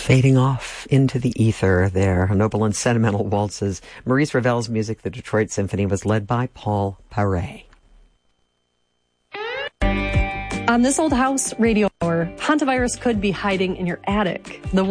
Fading off into the ether there. Noble and Sentimental Waltzes. Maurice Ravel's music, the Detroit Symphony, was led by Paul Paré. On This Old House Radio Hour, hantavirus could be hiding in your attic. The